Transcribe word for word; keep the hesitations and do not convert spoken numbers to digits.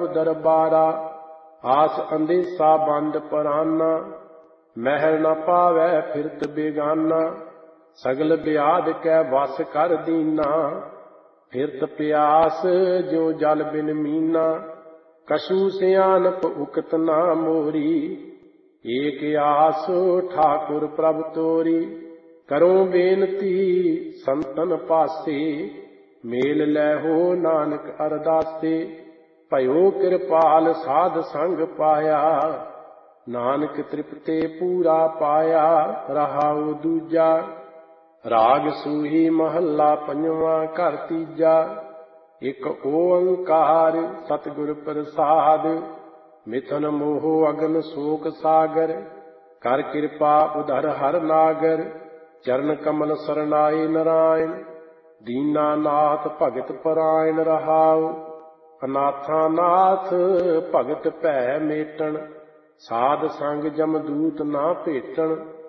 दरबारा। आस अंदेसा बंद पराना, महल न पावै फिरत बेगाना। सगल ब्याध कै वस कर दीना, फिरत प्यास जो जल बिन मीना। कछु सियानप उकत ना मोरी, एक आस ठाकुर प्रभ तोरी। करो बेनती संतन पासे, मेल लैहो नानक अरदासे। भयो कृपाल साध संग पाया, नानक तृप्ते पूरा पाया। रहाउ दूजा राग सूही महला पंजवा घर तीजा। एक ओंकार सतगुर प्रसाद, मिथन मोह अगन शोक सागर। कर कृपा उधर हर नागर, चरण कमल सरनाए नारायण। दीनानाथ भगत परायण रहाउ, अनाथा नाथ भगत भै मेटन। साध संग जमदूत ना भेटन,